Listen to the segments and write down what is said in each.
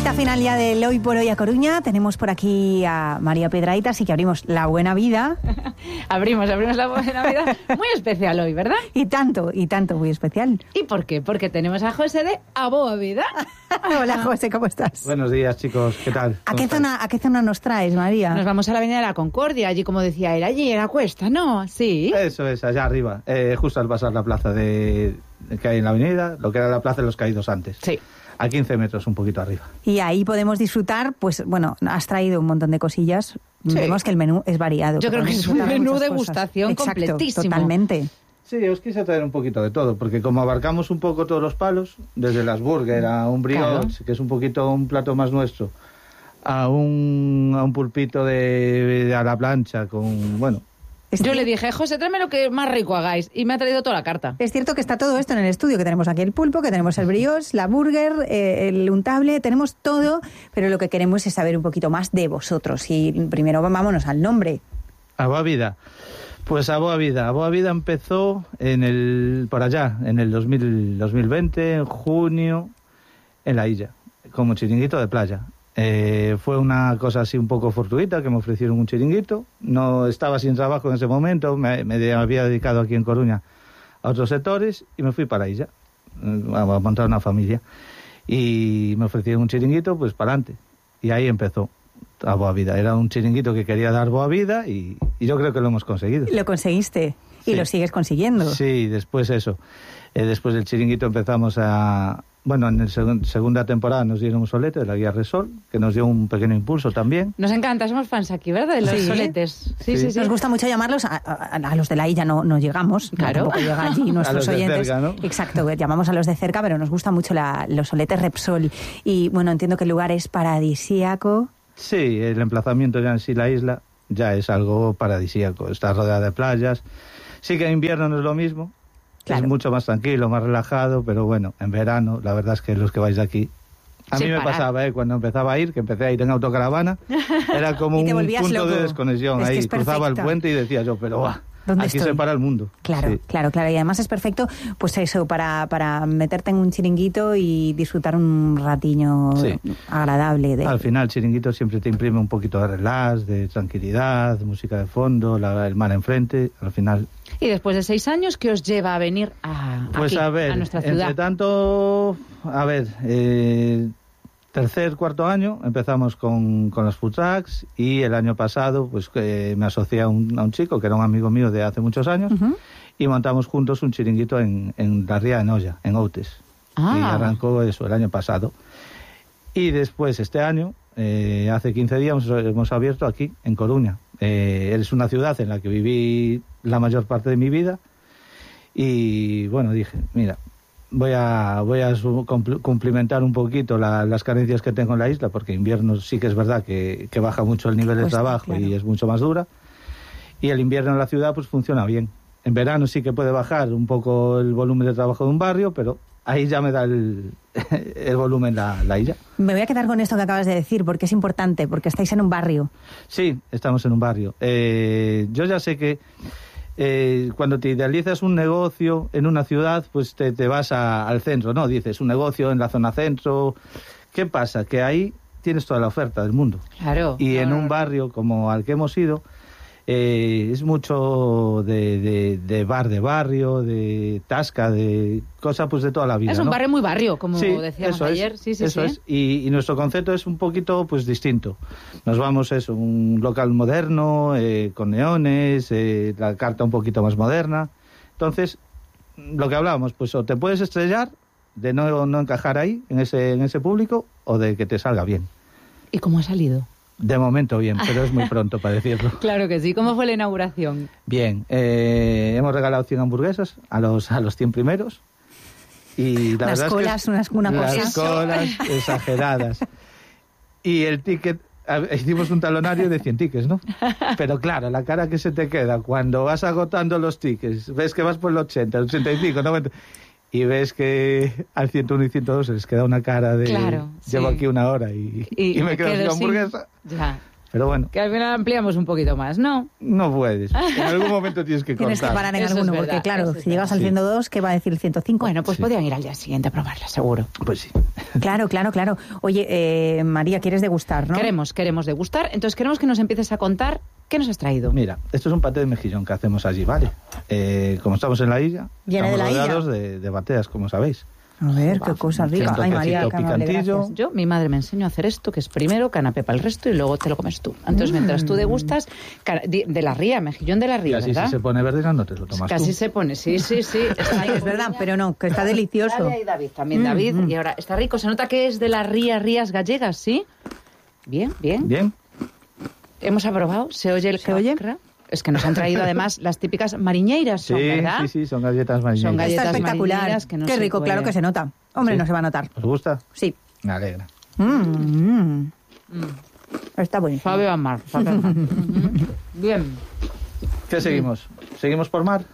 Recta final ya del Hoy por Hoy a Coruña. Tenemos por aquí a María Piedrahita, así que abrimos La Buena Vida. abrimos La Buena Vida. Muy especial hoy, ¿verdad? Y tanto, muy especial. ¿Y por qué? Porque tenemos a José de A Boa Vida. Hola, José, ¿cómo estás? Buenos días, chicos. ¿Qué tal? ¿A qué zona nos traes, María? Nos vamos a la Avenida de la Concordia, allí, como decía él, allí en la cuesta, ¿no? Sí. Eso es, allá arriba. Justo al pasar la plaza que hay en la avenida, lo que era la Plaza de los Caídos antes. Sí. A 15 metros, un poquito arriba. Y ahí podemos disfrutar, pues bueno, has traído un montón de cosillas. Sí. Vemos que el menú es variado. Yo creo que es un menú de degustación completísimo. Totalmente. Sí, os quise traer un poquito de todo, porque como abarcamos un poco todos los palos, desde las burger a un brioche, claro, que es un poquito un plato más nuestro, a un pulpito a la plancha con, bueno... Yo le dije, José, tráeme lo que más rico hagáis, y me ha traído toda la carta. Es cierto que está todo esto en el estudio, que tenemos aquí el pulpo, que tenemos el brioche, la burger, el untable, tenemos todo, pero lo que queremos es saber un poquito más de vosotros. Y primero vámonos al nombre. A Boa Vida. Pues A Boa Vida. A Boa Vida empezó en el 2020, en junio, en la Illa, como chiringuito de playa. Fue una cosa así un poco fortuita, que me ofrecieron un chiringuito. No estaba sin trabajo en ese momento, me había dedicado aquí en Coruña a otros sectores y me fui para Illa a montar una familia. Y me ofrecieron un chiringuito, pues para adelante. Y ahí empezó A Boa Vida. Era un chiringuito que quería dar boa vida y yo creo que lo hemos conseguido. Lo conseguiste y sí, lo sigues consiguiendo. Sí, después eso. Después del chiringuito empezamos a... Bueno, en la segunda temporada nos dieron un solete de la Guía Resol, que nos dio un pequeño impulso también. Nos encanta, somos fans aquí, ¿verdad? De los soletes. Sí. Nos gusta mucho llamarlos, a los de la Illa no llegamos, claro. Tampoco llega allí nuestros oyentes. Cerca, ¿no? Exacto, llamamos a los de cerca, pero nos gusta mucho los soletes Repsol. Y bueno, entiendo que el lugar es paradisíaco. Sí, el emplazamiento ya en sí, la isla, ya es algo paradisíaco. Está rodeada de playas. Sí que en invierno no es lo mismo. Claro. Es mucho más tranquilo, más relajado, pero bueno, en verano, la verdad es que los que vais de aquí... A mí me pasaba, cuando empezaba a ir, que empecé a ir en autocaravana, era como un punto de desconexión. Es ahí cruzaba el puente y decía yo, pero aquí se para el mundo. Claro, sí. claro. Y además es perfecto, pues eso, para meterte en un chiringuito y disfrutar un ratiño agradable. Al final, el chiringuito siempre te imprime un poquito de relax, de tranquilidad, música de fondo, el mar enfrente, al final... Y después de 6 años, ¿qué os lleva a venir a nuestra ciudad? Entre tanto, tercer, cuarto año empezamos con los food trucks y el año pasado pues me asocié a un chico que era un amigo mío de hace muchos años y montamos juntos un chiringuito en la Ría de Noia, en Outes. Y arrancó eso el año pasado. Y después este año, hace 15 días, hemos abierto aquí, en Coruña. Es una ciudad en la que viví la mayor parte de mi vida y bueno, dije, mira, voy a cumplimentar un poquito las carencias que tengo en la isla, porque invierno sí que es verdad que baja mucho el nivel de trabajo, claro, y es mucho más dura, y el invierno en la ciudad pues funciona bien. En verano sí que puede bajar un poco el volumen de trabajo de un barrio, pero ahí ya me da el volumen la isla. Me voy a quedar con esto que acabas de decir, porque es importante, porque estáis en un barrio. Sí, estamos en un barrio. Yo ya sé que cuando te idealizas un negocio en una ciudad, pues te vas al centro, ¿no? Dices, un negocio en la zona centro. ¿Qué pasa? Que ahí tienes toda la oferta del mundo. Claro. Y en un barrio como al que hemos ido, es mucho de bar de barrio, de tasca, de cosas pues de toda la vida. Es un barrio muy barrio, como sí, decíamos ayer. Eso es. Y nuestro concepto es un poquito pues distinto. Nos vamos un local moderno, con neones, la carta un poquito más moderna. Entonces, lo que hablábamos, pues o te puedes estrellar de no encajar ahí, en ese público, o de que te salga bien. ¿Y cómo ha salido? De momento bien, pero es muy pronto para decirlo. Claro que sí. ¿Cómo fue la inauguración? Bien, hemos regalado 100 hamburguesas a los 100 primeros. Y la verdad colas, es que las colas exageradas. Y el ticket, hicimos un talonario de 100 tickets, ¿no? Pero claro, la cara que se te queda cuando vas agotando los tickets, ves que vas por el 80, el 85, 90... Y ves que al 101 y 102 se les queda una cara de... Claro, llevo aquí una hora y me quedo sin hamburguesa. Ya. Pero bueno. Que al final ampliamos un poquito más, ¿no? No puedes. En algún momento tienes que Tienes que cortar. parar en Eso es alguno, verdad, porque claro, eso es si llegas al verdad. 102, ¿qué va a decir el 105? Bueno, pues Sí. podían ir al día siguiente a probarla, seguro. Pues sí. Claro. Oye, María, ¿quieres degustar, no? Queremos degustar, entonces queremos que nos empieces a contar qué nos has traído. Mira, esto es un paté de mejillón que hacemos allí, ¿vale? Como estamos en la isla, Viene de la estamos isla. rodeados de bateas, como sabéis. A ver, qué cosa rica. Ay, María, qué amable, picantillo. gracias. Yo, mi madre me enseñó a hacer esto, que es primero canapé para el resto y luego te lo comes tú. Entonces, mientras tú degustas, de la ría, mejillón de la Y ría, así ¿verdad? si se pone verde, no te lo tomas Casi tú. se pone, sí. Está ahí, Es verdad, pero no, que está delicioso. Dale ahí, David, también David. Y ahora, está rico, se nota que es de las rías gallegas, ¿sí? Bien. Bien. Hemos aprobado, se oye el ¿Se oye? cracra. Es que nos han traído además las típicas mariñeiras, son, ¿verdad? Sí, son galletas marineras. Son galletas Está espectacular. marineras que no Qué se rico, puede. claro que se nota. Hombre, Sí. no se va a notar. ¿Os gusta? Sí. Me alegra. Está buenísimo. Sabe a mar. Ujú. Bien. ¿Qué seguimos? ¿Seguimos por mar?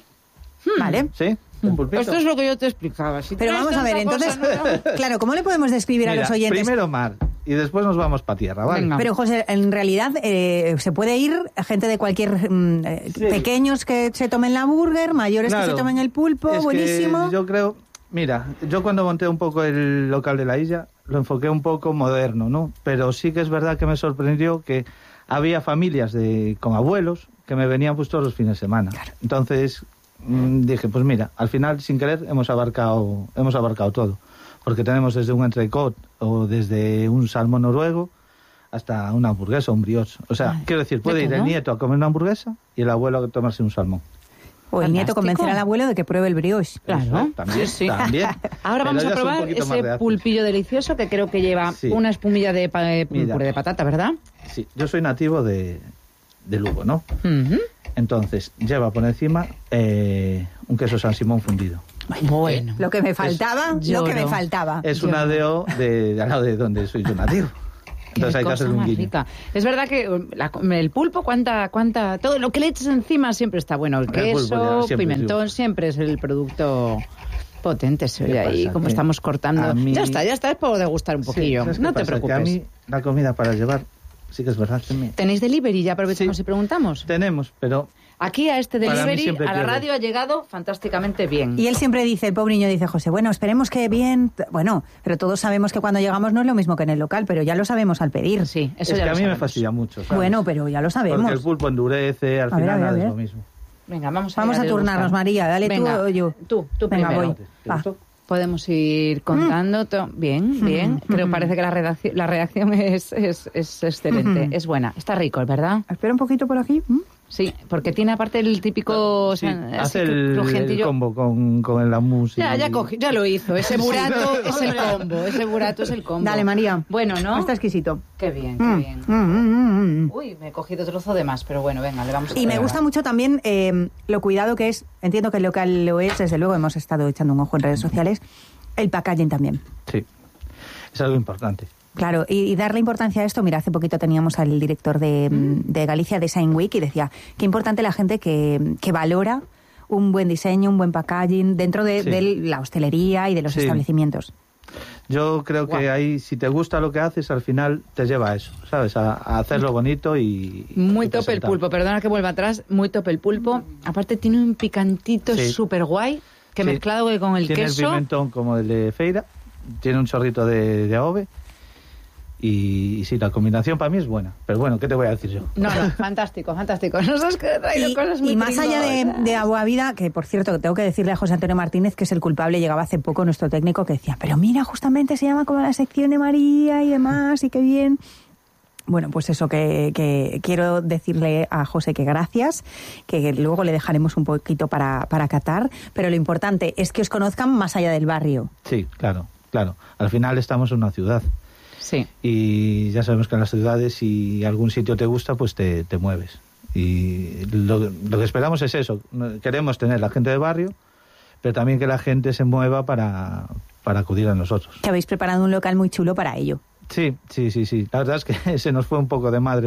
Vale. ¿Sí? ¿El pulpito? Esto es lo que yo te explicaba. Si Pero traes vamos a ver, tanta entonces, cosa, ¿no? claro, ¿cómo le podemos describir a Mira, los oyentes? primero mar y después nos vamos para tierra, ¿vale? Venga. Pero, José, en realidad se puede ir gente de cualquier... Sí. pequeños que se tomen la burger, mayores que Claro. se tomen el pulpo, Es buenísimo. que yo creo... Mira, yo cuando monté un poco el local de la isla, lo enfoqué un poco moderno, ¿no? Pero sí que es verdad que me sorprendió que había familias con abuelos que me venían pues todos los fines de semana. Entonces dije, pues mira, al final sin querer hemos abarcado todo. Porque tenemos desde un entrecot o desde un salmón noruego hasta una hamburguesa o un brioche. O sea, Ay, quiero decir, puede ¿de ir el todo? nieto a comer una hamburguesa y el abuelo a tomarse un salmón. O el nieto Fantástico. convencer al abuelo de que pruebe el brioche. Claro. Eso, también, Sí. también. Ahora vamos Pero a ya es un probar poquito más de ese arte. pulpillo delicioso que creo que lleva Sí. una espumilla de Mira. puré de patata, ¿verdad? Sí, yo soy nativo de Lugo, ¿no? Ujú. Entonces, lleva por encima un queso San Simón fundido. Bueno. Lo que me faltaba, lo que lloro. me faltaba. Es una DO de al lado de donde soy yo nativo. Entonces hay que hacerle un más guiño. rica. Es verdad que el pulpo, todo lo que le eches encima siempre está bueno. El El pulpo queso, ya, siempre, pimentón, siempre es el producto potente. Se oye ¿Qué ahí pasa? como Que estamos cortando. a mí- Ya está, es por degustar un poquillo. ¿sabes qué No te pasa? preocupes. Que a mí la comida para llevar, sí que es verdad que ¿Tenéis delivery? Ya aprovechamos Sí. y preguntamos. tenemos, pero Aquí a este Para mí delivery, siempre a la pierde. radio ha llegado fantásticamente bien. Y él siempre dice, el pobre niño dice, José, bueno, esperemos que bien... Bueno, pero todos sabemos que cuando llegamos no es lo mismo que en el local, pero ya lo sabemos al pedir. Sí, eso es ya que a lo mí me sabemos. fastidia mucho, ¿sabes? Bueno, pero ya lo sabemos. Porque el pulpo endurece, al A ver, final a ver, nada a ver. es lo mismo. Venga, vamos Vamos a degustar. turnarnos, María. Dale Venga, tú o yo. Tú Venga, primero. voy. ¿Te Va. gustó? Podemos ir contando. Bien, bien. Creo parece que la reacción es excelente. Es buena. Está rico, ¿verdad? Espera un poquito por aquí. Sí, porque tiene aparte el típico... Sí, o sea, así hace el crujientillo. combo con la música. Ya lo hizo. Ese burato es el combo. Ese burato es el combo. Dale, María. Bueno, ¿no? Está exquisito. Qué bien, qué bien. Uy, me he cogido trozo de más, pero bueno, venga, le vamos a Y me probar. gusta mucho también lo cuidado que es, entiendo que el local lo es, desde luego hemos estado echando un ojo en redes sociales, el packaging también. Sí, es algo importante. Claro, y darle importancia a esto, mira, hace poquito teníamos al director de Galicia Design Week y decía, qué importante la gente que valora un buen diseño, un buen packaging dentro de la hostelería y de los Sí. establecimientos. Yo creo que ahí, si te gusta lo que haces, al final te lleva a eso, ¿sabes? A hacerlo bonito y... Muy y top el presentar. pulpo, perdona que vuelva atrás, muy top el pulpo. Aparte tiene un picantito Sí. súper guay, que Sí. mezclado con el Tiene queso... el pimentón como el de Feira, tiene un chorrito de aove y sí, la combinación para mí es buena. Pero bueno, ¿qué te voy a decir yo? No, fantástico, fantástico. Nos has traído cosas muy Y más allá pringosas. de Agua Vida, que por cierto, tengo que decirle a José Antonio Martínez, que es el culpable, llegaba hace poco nuestro técnico, que decía, pero mira, justamente se llama como la sección de María y demás, y qué bien. Bueno, pues eso, que quiero decirle a José que gracias, que luego le dejaremos un poquito para catar, pero lo importante es que os conozcan más allá del barrio. Sí, claro, claro. Al final estamos en una ciudad. Sí. Y ya sabemos que en las ciudades, si algún sitio te gusta, pues te mueves. Y lo que esperamos es eso. Queremos tener la gente de barrio, pero también que la gente se mueva para acudir a nosotros. Que habéis preparado un local muy chulo para ello. Sí. La verdad es que se nos fue un poco de madre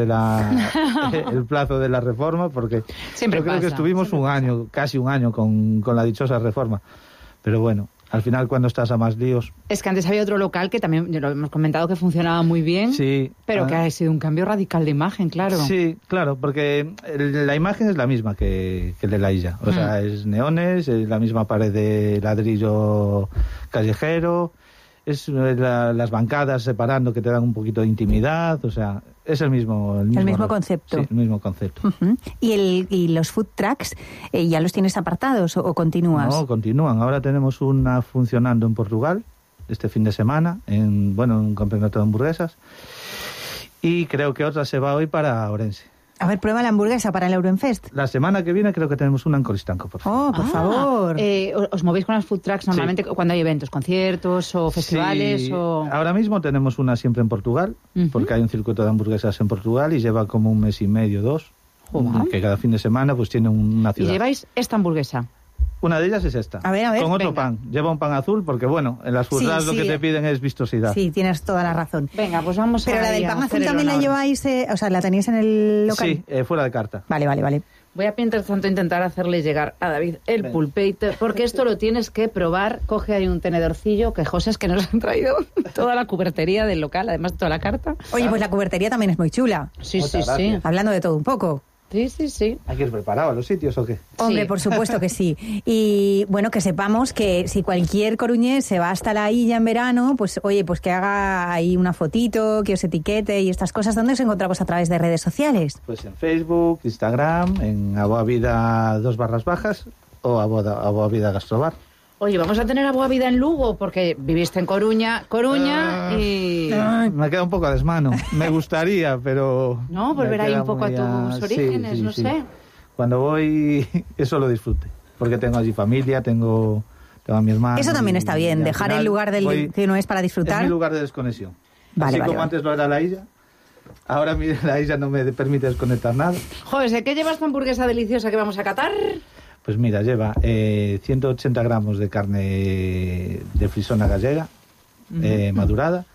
el plazo de la reforma, porque Siempre yo creo que pasa, estuvimos casi un año con la dichosa reforma. Pero bueno, Al final, cuando estás a más líos... Es que antes había otro local que también, lo hemos comentado, que funcionaba muy bien, Sí. pero que ha sido un cambio radical de imagen, claro. Sí, claro, porque la imagen es la misma que el de la isla. O sea, es neones, es la misma pared de ladrillo callejero, es las bancadas separando que te dan un poquito de intimidad, o sea, es el mismo concepto. Sí, el mismo concepto. ¿Y los food trucks ya los tienes apartados o continúas? No, continúan. Ahora tenemos una funcionando en Portugal este fin de semana, en un campeonato de hamburguesas, y creo que otra se va hoy para Orense. A ver, prueba la hamburguesa para el Euroenfest. La semana que viene creo que tenemos una en Coristanco, por favor. Oh, por favor. ¿Os movéis con las food trucks normalmente cuando hay eventos, conciertos o festivales? Sí, o... ahora mismo tenemos una siempre en Portugal, porque hay un circuito de hamburguesas en Portugal y lleva como 1 mes y medio, 2, que cada fin de semana pues tiene una ciudad. ¿Y lleváis esta hamburguesa? Una de ellas es esta. A ver, con otro venga. pan. Lleva un pan azul porque, en las food trucks lo que te piden es vistosidad. Sí, tienes toda la razón. Venga, pues vamos Pero la del pan azul también la lleváis, la tenéis en el local. Sí, fuera de carta. Vale. Voy a, mientras tanto, intentar hacerle llegar a David el pulpeito, porque esto lo tienes que probar. Coge ahí un tenedorcillo, que José es que nos han traído toda la cubertería del local, además toda la carta. Oye, pues la cubertería también es muy chula. Sí, Muchas sí, sí. gracias. Hablando de todo un poco. Sí. ¿Hay que ir preparado a los sitios o qué? Hombre, Sí. por supuesto que sí. Y bueno, que sepamos que si cualquier coruñés se va hasta la Illa en verano, pues oye, pues que haga ahí una fotito, que os etiquete y estas cosas. ¿Dónde os encontramos a través de redes sociales? Pues en Facebook, Instagram, en Aboavida 2/, o Aboavida Gastrobar. Oye, vamos a tener a Boa Vida en Lugo, porque viviste en Coruña y... Me queda un poco a desmano. Me gustaría, pero... No, volver me ahí queda un poco a muy tus orígenes, no sé. Cuando voy, eso lo disfrute. Porque tengo allí familia, tengo a mi hermano. Eso también y- está y bien, al dejar final el lugar que no es para Es disfrutar. mi lugar de desconexión. Vale, Así vale, como vale. antes lo era la isla, ahora la isla no me permite desconectar nada. Joder, ¿de qué lleva esta hamburguesa deliciosa que vamos a catar? Pues mira, lleva 180 gramos de carne de frisona gallega, madurada.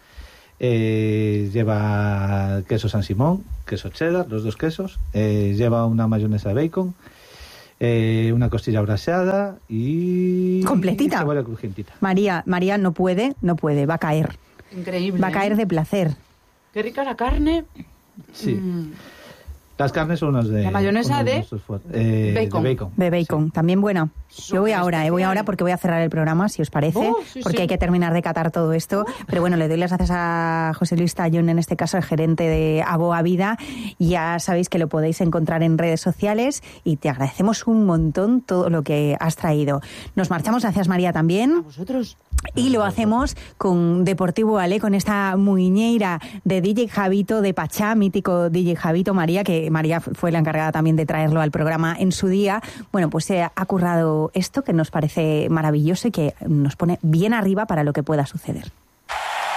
Lleva queso San Simón, queso cheddar, los 2 quesos. Lleva una mayonesa de bacon, una costilla braseada y... Completita. Y cebolla crujientita. María no puede, va a caer. Increíble. Va a caer de placer. Qué rica la carne. Sí. Las carnes son unos de... La mayonesa unos de nuestros bacon. bacon. De bacon. De bacon, también buena. Yo voy Súper ahora especial. porque voy a cerrar el programa, si os parece, Sí, porque sí. hay que terminar de catar todo esto. Pero bueno, le doy las gracias a José Luis Tallón, en este caso el gerente de Aboa Vida. Ya sabéis que lo podéis encontrar en redes sociales y te agradecemos un montón todo lo que has traído. Nos marchamos, gracias María también. ¿Vosotros? Y lo hacemos con Deportivo Ale, con esta muiñeira de DJ Javito de Pachá, mítico DJ Javito, María, que María fue la encargada también de traerlo al programa en su día. Bueno, pues se ha currado esto que nos parece maravilloso y que nos pone bien arriba para lo que pueda suceder.